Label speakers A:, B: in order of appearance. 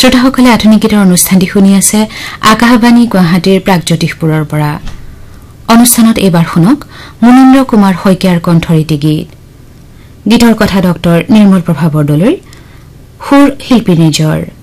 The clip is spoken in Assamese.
A: শ্ৰোতাসকলে আধুনিক গীতৰ অনুষ্ঠানটি শুনি আছে আকাশবাণী গুৱাহাটীৰ প্ৰাগজ্যোতিষপুৰৰ পৰা। অনুষ্ঠানত এইবাৰ শুনক মুনীন্দ্ৰ কুমাৰ শইকীয়াৰ কণ্ঠৰীতি গীত। গীতৰ কথা ডক্টৰ নিৰ্মল প্ৰভা বৰদলৈৰ, সুৰ শিল্পী নিজৰ।